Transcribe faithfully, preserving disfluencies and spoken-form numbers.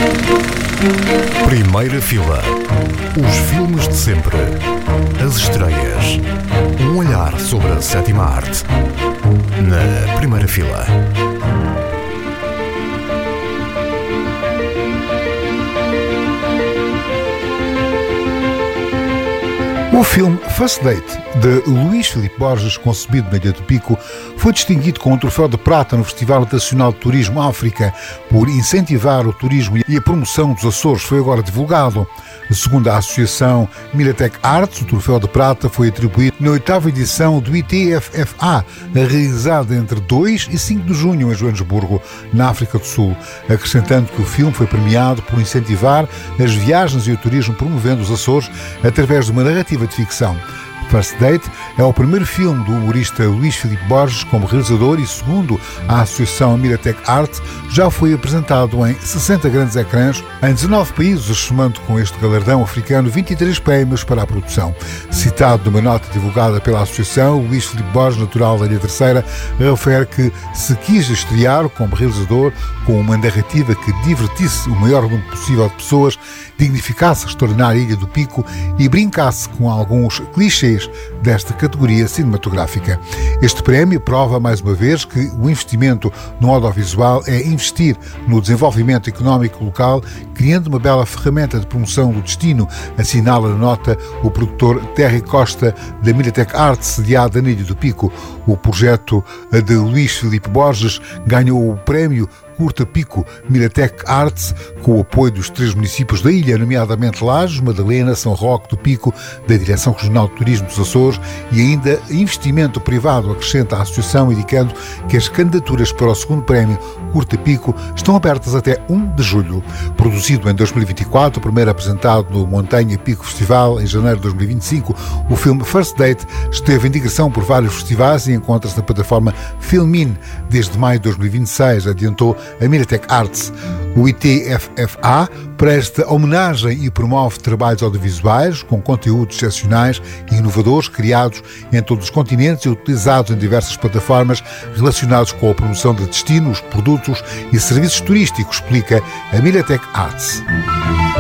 Primeira fila. Os filmes de sempre. As estreias. Um olhar sobre a sétima arte. Na primeira fila. O filme First Date, de Luís Filipe Borges, concebido na Ilha do Pico, foi distinguido com o Troféu de Prata no Festival Internacional de Turismo África por incentivar o turismo e a promoção dos Açores. Foi agora divulgado. Segundo a Associação Miratec Arts, o Troféu de Prata foi atribuído na oitava edição do I T F F A, realizada entre dois e cinco de junho em Joanesburgo, na África do Sul, acrescentando que o filme foi premiado por incentivar as viagens e o turismo, promovendo os Açores através de uma narrativa de ficção. First Date é o primeiro filme do humorista Luís Filipe Borges como realizador e, segundo a Associação Miratec Art, já foi apresentado em sessenta grandes ecrãs em dezenove países, somando com este galardão africano vinte e três prémios para a produção. Citado numa nota divulgada pela Associação, Luís Filipe Borges, natural da Ilha Terceira, refere que se quis estrear como realizador com uma narrativa que divertisse o maior número possível de pessoas, dignificasse a extraordinária Ilha do Pico e brincasse com alguns clichês desta categoria cinematográfica. Este prémio prova mais uma vez que o investimento no audiovisual é investir no desenvolvimento económico local, criando uma bela ferramenta de promoção do destino, assinala na nota o produtor Terry Costa da Miratec Arts, sediada na Ilha do Pico. O projeto de Luís Filipe Borges ganhou o prémio Curta Pico Miratec Arts, com o apoio dos três municípios da ilha, nomeadamente Lajes, Madalena, São Roque do Pico, da Direção Regional de Turismo dos Açores, e ainda investimento privado, acrescenta a Associação, indicando que as candidaturas para o segundo prémio Curta Pico estão abertas até um de julho. Produzido em dois mil e vinte e quatro, primeiro apresentado no Montanha Pico Festival em janeiro de dois mil e vinte e cinco, o filme First Date esteve em digressão por vários festivais e encontra-se na plataforma Filmin desde maio de dois mil e vinte e seis, adiantou a Miratec Arts. O I T F F A presta homenagem e promove trabalhos audiovisuais com conteúdos excepcionais e inovadores criados em todos os continentes e utilizados em diversas plataformas relacionados com a promoção de destinos, produtos e serviços turísticos, explica a Miratec Arts.